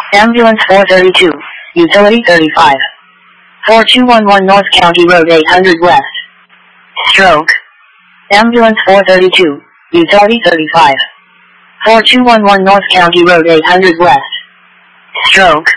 Ambulance 432, Utility 35. 4211 North County Road 800 West. Stroke. Ambulance 432, Utility 35. 4211 North County Road 800 West. Stroke.